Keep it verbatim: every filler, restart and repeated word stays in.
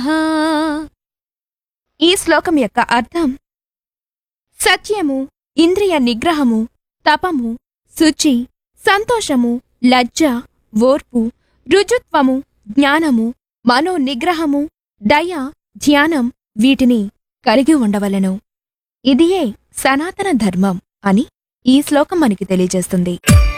ఈ శ్లోకం యొక్క అర్థం సత్యము, ఇంద్రియ నిగ్రహము, తపము, శుచి, సంతోషము, లజ్జ, ఓర్పు, రుజుత్వము, జ్ఞానము, మనో నిగ్రహము, దయ, ధ్యానం వీటిని కలిగి ఉండవలెను. ఇదియే సనాతన ధర్మం అని ఈ శ్లోకం మనకి తెలియజేస్తుంది.